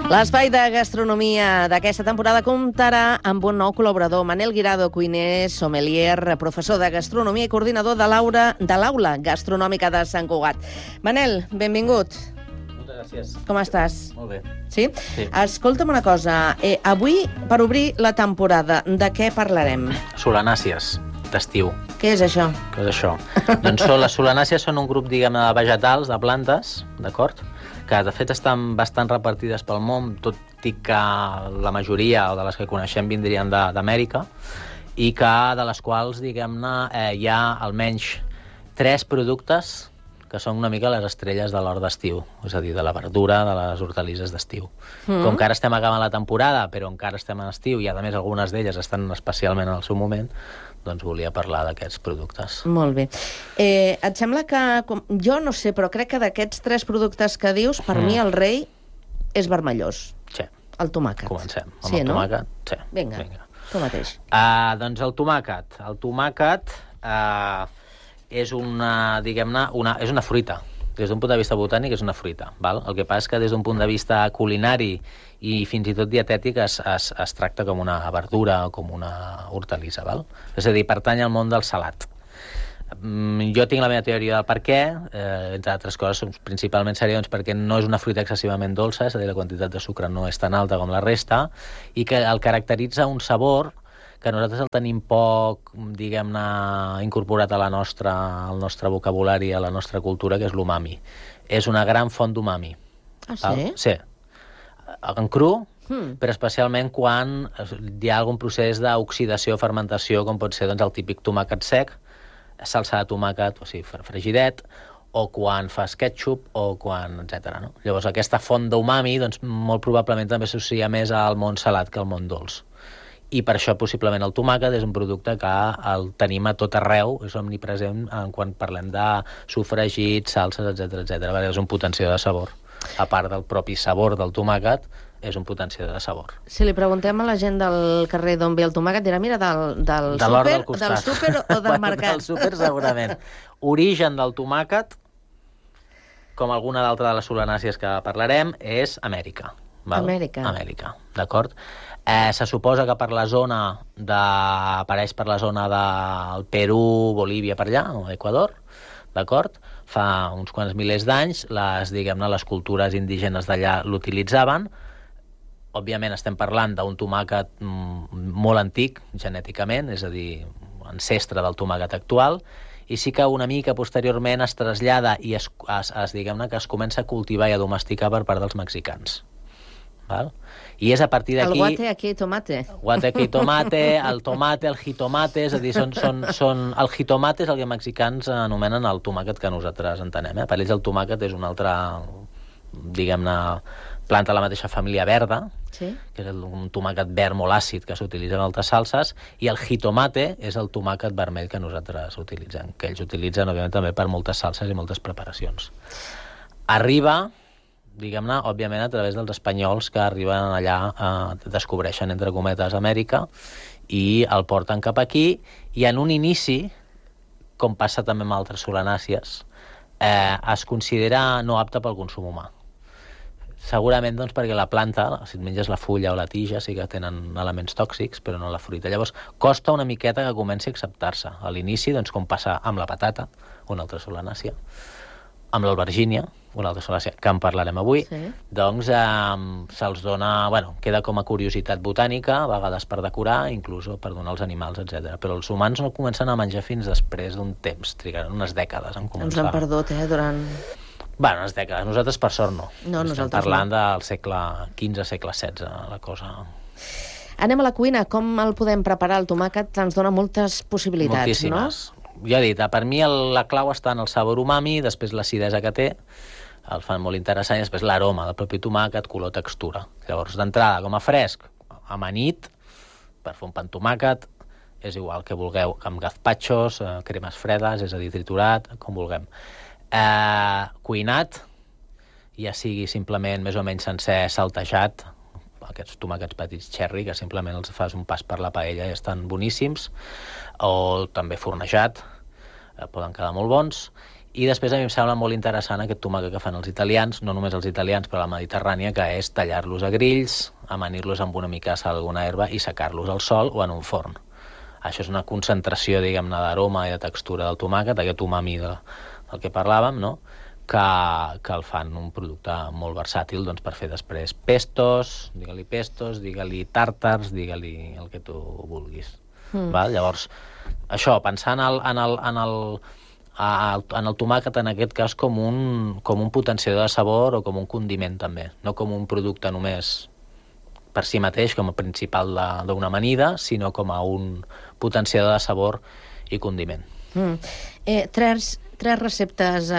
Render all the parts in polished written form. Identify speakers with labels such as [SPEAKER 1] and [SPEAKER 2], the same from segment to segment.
[SPEAKER 1] L'espai de gastronomia d'aquesta temporada comptarà amb un nou col·laborador, Manel Guirado, cuiner, sommelier, professor de gastronomia i coordinador de l'Aula Gastronòmica de Sant Cugat. Manel, benvingut.
[SPEAKER 2] Moltes gràcies.
[SPEAKER 1] Com estàs?
[SPEAKER 2] Molt bé.
[SPEAKER 1] Sí?
[SPEAKER 2] Sí.
[SPEAKER 1] Escolta'm una cosa, avui, per obrir la temporada, de què parlarem?
[SPEAKER 2] Solanàcies d'estiu.
[SPEAKER 1] Què és això?
[SPEAKER 2] Què és això? Doncs les solanàcies són un grup, diguem, de vegetals, de plantes, d'acord? Que de fet estan bastant repartides pel món, tot i que la majoria de les que coneixem vindrien d'Amèrica, i que de les quals, diguem-ne, hi ha almenys 3 productes que són una mica les estrelles de l'hort d'estiu, és a dir, de la verdura, de les hortalisses d'estiu. Com que ara estem acabant la temporada, però encara estem en estiu, i a més algunes d'elles estan especialment en el seu moment, doncs volia parlar d'aquests productes.
[SPEAKER 1] Molt bé. Et sembla que... Jo no sé, però crec que d'aquests 3 productes que dius, per mi el rei és vermellós.
[SPEAKER 2] Sí.
[SPEAKER 1] El tomàquet.
[SPEAKER 2] Comencem. Amb
[SPEAKER 1] Sí,
[SPEAKER 2] el
[SPEAKER 1] no?
[SPEAKER 2] tomàquet. Sí.
[SPEAKER 1] Vinga, tu mateix.
[SPEAKER 2] Doncs el tomàquet. El tomàquet és una, diguem-ne, és una fruita. Des d'un punt de vista botànic és una fruita. Val? El que passa és que des d'un punt de vista culinari i fins i tot dietètic es tracta com una verdura o com una hortalissa. Val? És a dir, pertany al món del salat. Jo tinc la meva teoria del per què, entre altres coses, principalment seria perquè no és una fruita excessivament dolça, és a dir, la quantitat de sucre no és tan alta com la resta, i que el caracteritza un sabor que nosaltres el tenim poc, diguem-ne, incorporat al nostre vocabulari, a la nostra cultura, que és l'umami. És una gran font d'umami.
[SPEAKER 1] Ah, sí?
[SPEAKER 2] Sí. En cru, però especialment quan hi ha algun procés d'oxidació o fermentació, com pot ser doncs, el típic tomàquet sec, salsa de tomàquet, o sigui, fregidet, o quan fas ketchup, o quan, etc. No? Llavors, aquesta font d'umami, doncs, molt probablement també s'associa més al món salat que al món dolç. I per això, possiblement, el tomàquet és un producte que el tenim a tot arreu, és omnipresent quan parlem de sofregits, salses, etc. És un potenciador de sabor. A part del propi sabor del tomàquet, és un potenciador de sabor.
[SPEAKER 1] Si li preguntem a la gent del carrer d'on ve el tomàquet, dirà, mira, del súper o del mercat?
[SPEAKER 2] Del súper, segurament. Origen del tomàquet, com alguna d'altra de les solanàcies que parlarem, és Amèrica. Val? Amèrica, d'acord? Se suposa que apareix per la zona del Perú, Bolívia, per allà, o Equador, d'acord? Fa uns quants milers d'anys, les cultures indígenes d'allà l'utilitzaven. Òbviament estem parlant d'un tomàquet molt antic, genèticament, és a dir, ancestre del tomàquet actual, i sí que una mica posteriorment es trasllada i diguem-ne que es comença a cultivar i a domesticar per part dels mexicans. Val? I és a partir d'aquí...
[SPEAKER 1] El guate aquí tomate.
[SPEAKER 2] Guate aquí tomate, el tomate, el jitomate, és a dir, el jitomate és el que els mexicans anomenen el tomàquet que nosaltres entenem. Per ells el tomàquet és una altra, diguem-ne, planta de la mateixa família verda,
[SPEAKER 1] sí?
[SPEAKER 2] Que és un tomàquet verd molt àcid que s'utilitza en altres salses, i el jitomate és el tomàquet vermell que nosaltres utilitzem, que ells utilitzen, òbviament, també per moltes salses i moltes preparacions. Arriba, diguem-ne, òbviament, a través dels espanyols que arriben allà, descobreixen, entre cometes, Amèrica, i el porten cap aquí, i en un inici, com passa també amb altres solanàcies, es considera no apta pel consum humà. Segurament, doncs, perquè la planta, si et menges la fulla o la tija, sí que tenen elements tòxics, però no la fruita. Llavors, costa una miqueta que comenci a acceptar-se. A l'inici, doncs, com passa amb la patata, una altra solanàcia, amb l'albergínia, una altra solanàcia, que en parlarem avui, sí. Doncs se'ls dona, queda com a curiositat botànica, a vegades per decorar, inclús per donar als animals, etc. Però els humans no comencen a menjar fins després d'un temps, trigaran unes dècades en començar.
[SPEAKER 1] Ens han perdut, durant...
[SPEAKER 2] Unes dècades. Nosaltres, per sort, no.
[SPEAKER 1] No,
[SPEAKER 2] estem parlant del segle XV, segle XVI, la cosa...
[SPEAKER 1] Anem a la cuina. Com el podem preparar? El tomàquet ens dona moltes possibilitats,
[SPEAKER 2] moltíssimes.
[SPEAKER 1] No?
[SPEAKER 2] Jo he dit, per mi la clau està en el sabor umami, després l'acidesa que té, el fan molt interessant, i després l'aroma del propi tomàquet, color, textura. Llavors, d'entrada, com a fresc, amanit, per fer un pa amb tomàquet, és igual que vulgueu, amb gazpachos, cremes fredes, és a dir, triturat, com vulguem. Cuinat, ja sigui simplement més o menys sencer saltejat, aquests tomàquets petits cherry, que simplement els fas un pas per la paella i estan boníssims, o també fornejat, poden quedar molt bons, I després a mi em sembla molt interessant aquest tomàquet que fan els italians, no només els italians, però a la Mediterrània, que és tallar-los a grills, amanir-los amb una mica de sal, alguna herba i secar-los al sol o en un forn. Això és una concentració, diguem-ne, d'aroma i de textura del tomàquet, aquest umami del que parlàvem, no? Que el fan un producte molt versàtil doncs, per fer després pestos, digue-li tàrtars, digue-li el que tu vulguis. Val? Llavors, això, pensant en el tomàquet, en aquest cas, com un potenciador de sabor o com un condiment, també. No com un producte només per si mateix, com a principal d'una amanida, sinó com a un potenciador de sabor i condiment.
[SPEAKER 1] Tres receptes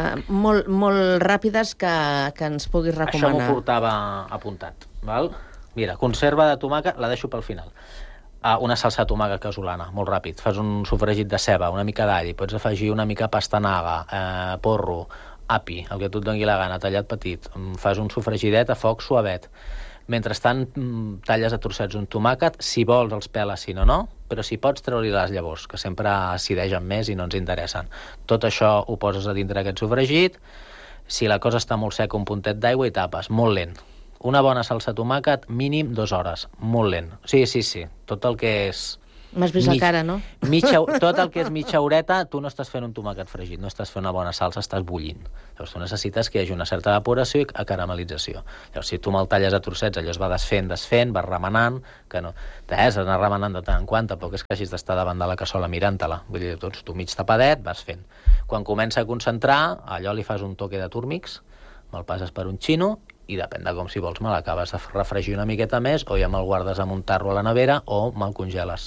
[SPEAKER 1] molt ràpides que ens puguis recomanar.
[SPEAKER 2] Això m'ho portava apuntat. Val? Mira, conserva de tomàquet, la deixo pel final. Una salsa de tomàquet casolana, molt ràpid. Fas un sofregit de ceba, una mica d'all, pots afegir una mica pastanaga, porro, api, el que tu et doni la gana, tallat petit. Fas un sofregidet a foc suavet. Mentrestant, talles a trossets un tomàquet, si vols els peles, si no, però si pots treure-li les llavors, que sempre acidegen més i no ens interessen. Tot això ho poses a dintre aquest sofregit, si la cosa està molt seca, un puntet d'aigua i tapes, molt lent. Una bona salsa de tomàquet, mínim 2 hores, molt lent. Sí, tot el que és...
[SPEAKER 1] M'has vist la cara, no?
[SPEAKER 2] Tot el que és mitja horeta, tu no estàs fent un tomàquet fregit, no estàs fent una bona salsa, estàs bullint. Llavors tu necessites que hi hagi una certa evaporació i caramelització. Llavors si tu me'l talles a trossets, allò es va desfent, vas remenant, que no... Has d'anar remenant de tant en quant, tampoc és que hagis d'estar davant de la cassola mirant-te-la. Vull dir, doncs tu mig tapadet, vas fent. Quan comença a concentrar, allò li fas un toque de túrmix, me'l passes per un xino i depèn de com si vols me l'acabes de refregir una miqueta més o ja me'l guardes amb un tarro a la nevera o me'l congeles.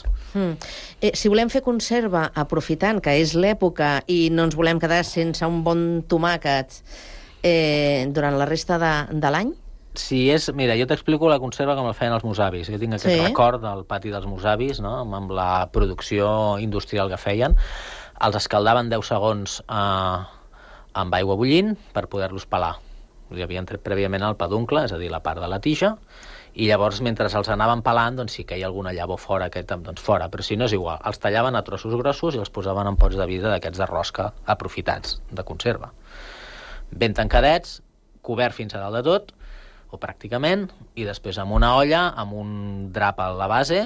[SPEAKER 1] Si volem fer conserva, aprofitant que és l'època i no ens volem quedar sense un bon tomàquet durant la resta de l'any?
[SPEAKER 2] Mira, jo t'explico la conserva com el feien els meus avis. Jo tinc aquest record del pati dels meus avis, no? Amb la producció industrial que feien. Els escaldaven 10 segons amb aigua bullint per poder-los pelar. Hi havien tret prèviament el peduncle, és a dir, la part de la tija, i llavors, mentre els anaven pelant, doncs si queia alguna llavor fora, doncs fora, però si no és igual. Els tallaven a trossos grossos i els posaven en pots de vidre d'aquests de rosca aprofitats, de conserva. Ben tancadets, cobert fins a dalt de tot, o pràcticament, i després amb una olla, amb un drap a la base,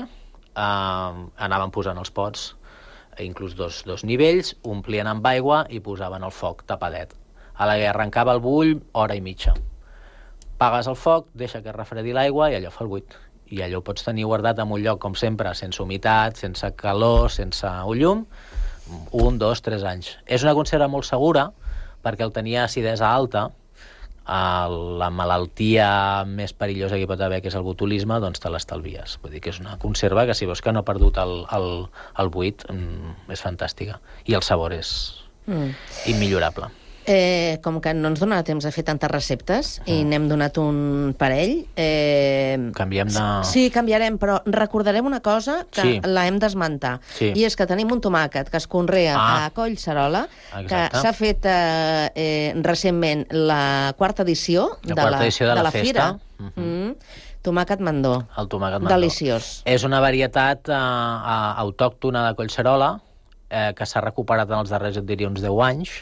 [SPEAKER 2] anaven posant els pots, inclús dos nivells, omplien amb aigua i posaven el foc tapadet. A la que arrencava el bull, hora i mitja. Pagues el foc, deixa que refredi l'aigua i allò fa el buit. I allò ho pots tenir guardat en un lloc, com sempre, sense humitat, sense calor, sense llum, 1, 2, 3 anys. És una conserva molt segura perquè el tenia acidesa alta, la malaltia més perillosa que hi pot haver, que és el botulisme, doncs te l'estalvies. Vull dir que és una conserva que si veus que no ha perdut el buit, és fantàstica. I el sabor és immillorable.
[SPEAKER 1] Com que no ens donarà temps de fer tantes receptes i n'hem donat un parell...
[SPEAKER 2] Canviem de...
[SPEAKER 1] Sí, canviarem, però recordarem una cosa que la hem d'esmentar. I és que tenim un tomàquet que es conrea a Collserola, que s'ha fet recentment la quarta edició de la fira. Tomàquet Mandó.
[SPEAKER 2] El tomàquet Mandó.
[SPEAKER 1] Deliciós.
[SPEAKER 2] És una varietat autòctona de Collserola que s'ha recuperat en els darrers, et diria, uns 10 anys,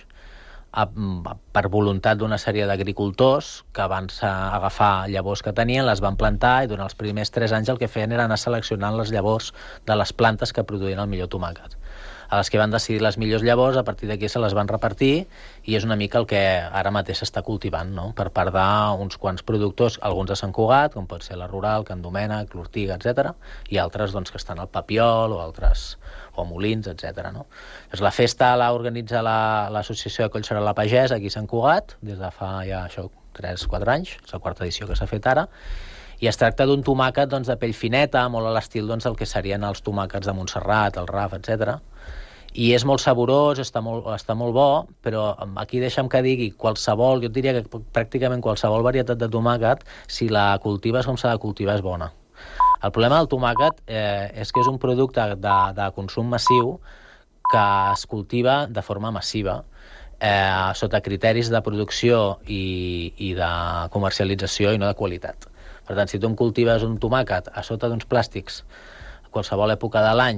[SPEAKER 2] per voluntat d'una sèrie d'agricultors que van agafar llavors que tenien, les van plantar i durant els primers 3 anys el que feien era anar seleccionant les llavors de les plantes que produïen el millor tomàquet. A les que van decidir les millors llavors, a partir d'aquí se les van repartir i és una mica el que ara mateix s'està cultivant, no? Per part d'uns quants productors, alguns de Sant Cugat, com pot ser la Rural, Can Domènec, l'Ortiga, etc. i altres doncs, que estan al Papiol o altres, o Molins, etc. No? La festa la organitza l'Associació de Collserola Pagès aquí a Sant Cugat, des de fa ja 3-4 anys, és la quarta edició que s'ha fet ara, i es tracta d'un tomàquet doncs, de pell fineta, molt a l'estil doncs, del que serien els tomàquets de Montserrat, el Raf, etc. I és molt saborós, està molt bo, però aquí deixa'm que digui qualsevol, jo diria que pràcticament qualsevol varietat de tomàquet, si la cultives com s'ha de cultivar, és bona. El problema del tomàquet és que és un producte de consum massiu que es cultiva de forma massiva, sota criteris de producció i de comercialització i no de qualitat. Per tant, si tu em cultives un tomàquet a sota d'uns plàstics a qualsevol època de l'any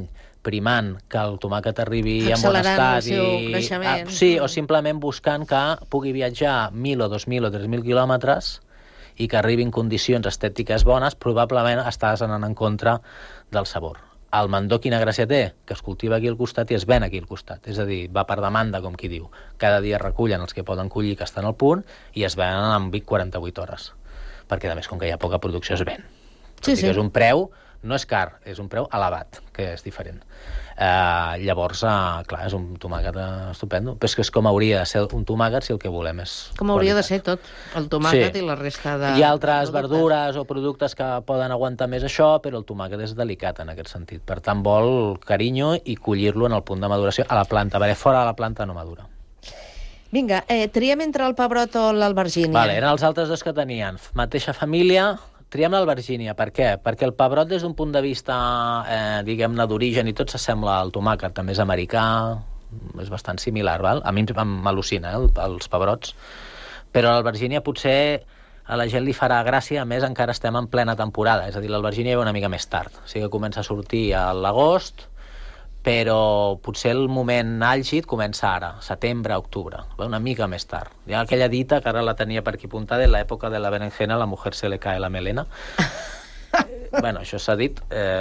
[SPEAKER 2] primant que el tomàquet arribi en bon
[SPEAKER 1] accelerant
[SPEAKER 2] estat.
[SPEAKER 1] el seu creixement.
[SPEAKER 2] Sí, o simplement buscant que pugui viatjar 1.000 o 2.000 o 3.000 quilòmetres i que arribi en condicions estètiques bones, probablement estàs anant en contra del sabor. El mandó quina gràcia té? Que es cultiva aquí al costat i es ven aquí al costat. És a dir, va per demanda, com qui diu. Cada dia recullen els que poden collir, que estan al punt, i es venen en 48 hores. Perquè, a més, com que hi ha poca producció, es ven.
[SPEAKER 1] Sí.
[SPEAKER 2] És un preu, no és car, és un preu elevat, que és diferent. Llavors, clar, és un tomàquet estupendo. Però és que és com hauria de ser un tomàquet si el que volem és
[SPEAKER 1] Com hauria de
[SPEAKER 2] qualitat.
[SPEAKER 1] ser tot, el tomàquet i la resta de...
[SPEAKER 2] Hi ha altres verdures o productes que poden aguantar més això, però el tomàquet és delicat en aquest sentit. Per tant, vol carinyo i collir-lo en el punt de maduració a la planta, perquè fora de la planta no madura.
[SPEAKER 1] Vinga, triem entre el pebrot o l'albergínia.
[SPEAKER 2] Vale, eren els altres dos que tenien. Mateixa família, triem l'albergínia. Per què? Perquè el pebrot, des d'un punt de vista, diguem-ne, d'origen, i tot s'assembla al tomàquet, també és americà, és bastant similar, val? A mi m'al·lucina, els pebrots. Però l'albergínia potser a la gent li farà gràcia, a més encara estem en plena temporada, és a dir, l'albergínia va una mica més tard. O sigui que comença a sortir a l'agost, però potser el moment àlgid comença ara, setembre, octubre, va una mica més tard. Hi ha aquella dita, que ara la tenia per aquí apuntada, en l'època de la berenjena la mujer se le cae la melena. Bueno, això s'ha dit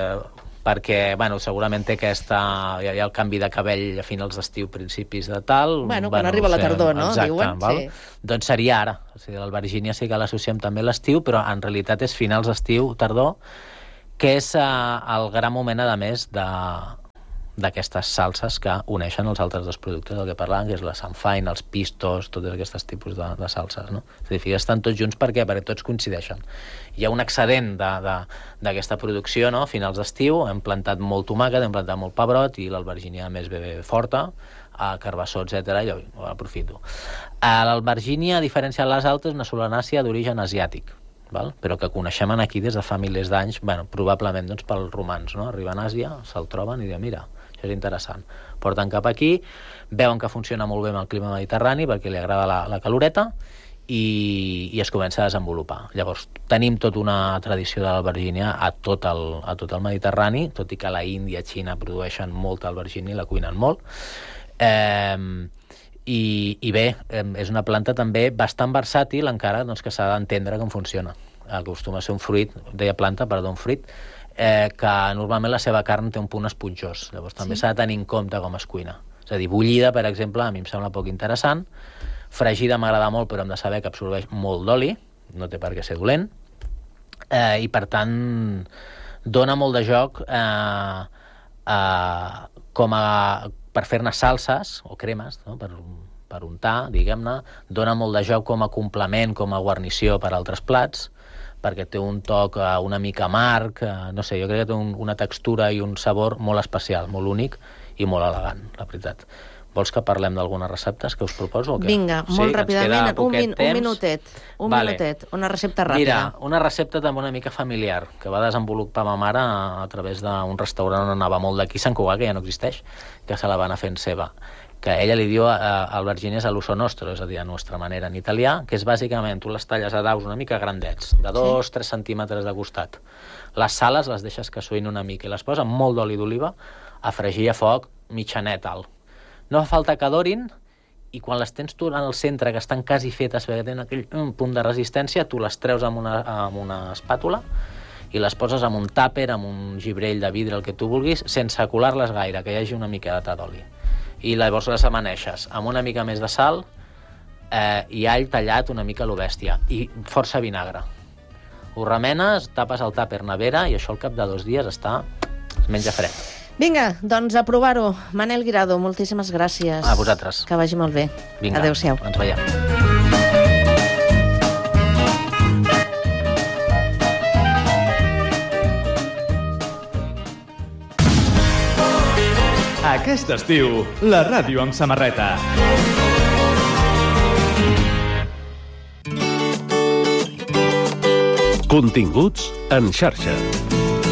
[SPEAKER 2] perquè, bueno, segurament té aquesta... Hi ha el canvi de cabell a finals d'estiu, principis de tal...
[SPEAKER 1] Bueno, quan arriba la tardor, no?
[SPEAKER 2] Exacte,
[SPEAKER 1] Diuen,
[SPEAKER 2] val?
[SPEAKER 1] sí.
[SPEAKER 2] Doncs seria ara. O sigui, l'albergínia sí que l'associem també a l'estiu, però en realitat és finals d'estiu, tardor, que és el gran moment, a més, d'aquestes salses que uneixen els altres dos productes del que parlàvem, que és la sanfaina, els pistos, tots aquests tipus de salses, no? És a dir, estan tots junts, per què? Perquè tots coincideixen. Hi ha un excedent d'aquesta producció, no? A finals d'estiu, hem plantat molt tomàquet, hem plantat molt pebrot, i l'albergínia més bé forta, carbassó, etc. Jo aprofito. L'albergínia, a diferència de les altres, és una solanàcia d'origen asiàtic, val? Però que coneixem aquí des de fa milers d'anys, bueno, probablement doncs, pels romans, no? Arriben a Àsia, se'l troben i diuen, mira, això és interessant. Porten cap aquí, veuen que funciona molt bé amb el clima mediterrani perquè li agrada la caloreta i es comença a desenvolupar. Llavors, tenim tota una tradició de l'albergínia a tot el Mediterrani, tot i que a la Índia, Xina produeixen molta albergínia i la cuinen molt. I bé, és una planta també bastant versàtil, encara doncs, que s'ha d'entendre com funciona. Acostuma a ser un fruit, un fruit, que normalment la seva carn té un punt esponjós. Llavors també s'ha de tenir en compte com es cuina. És a dir, bullida, per exemple, a mi em sembla poc interessant. Fregida m'agrada molt, però hem de saber que absorbeix molt d'oli, no té per què ser dolent, i per tant dona molt de joc per fer-ne salses o cremes, no? Per untar, diguem-ne, dona molt de joc com a complement, com a guarnició per a altres plats, perquè té un toc una mica amarg, no sé, jo crec que té una textura i un sabor molt especial, molt únic i molt elegant, la veritat. Vols que parlem d'algunes receptes que us proposo o què?
[SPEAKER 1] Vinga, molt ràpidament, un minutet, una recepta ràpida.
[SPEAKER 2] Mira, una recepta també una mica familiar, que va desenvolupar ma mare a través d'un restaurant on anava molt d'aquí, Sant Cugat, que ja no existeix, que se la va anar fent seva, que ella li diu albergínies all'uso nostro, és a dir, a nostra manera en italià, que és bàsicament, tu les talles a daus una mica grandets, de 2-3 centímetres de costat. Les sales les deixes que suïn una mica i les poses amb molt d'oli d'oliva a fregir a foc mitjanet alt. No fa falta que dorin, i quan les tens tu en el centre, que estan quasi fetes perquè tenen aquell punt de resistència, tu les treus amb una espàtula i les poses amb un tàper, amb un gibrell de vidre, el que tu vulguis, sense colar-les gaire, que hi hagi una miqueta d'oli. I llavors les amaneixes amb una mica més de sal i all tallat una mica a lo bèstia, i força vinagre. Ho remenes, tapes el tàper nevera, i això al cap de 2 dies es menja fred.
[SPEAKER 1] Vinga, doncs a provar-ho. Manel Guirado, moltíssimes gràcies.
[SPEAKER 2] A vosaltres.
[SPEAKER 1] Que vagi molt bé.
[SPEAKER 2] Vinga,
[SPEAKER 1] adéu-siau.
[SPEAKER 2] Ens veiem.
[SPEAKER 3] Aquest estiu, la ràdio amb samarreta.
[SPEAKER 4] Continguts en xarxa.